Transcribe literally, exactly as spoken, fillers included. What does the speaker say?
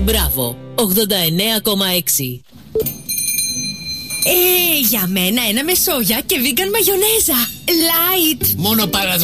Μπράβο, ογδόντα εννέα κόμμα έξι. Ε, για μένα ένα με σόγια και vegan μαγιονέζα. Light. Μόνο παραδοσιακά.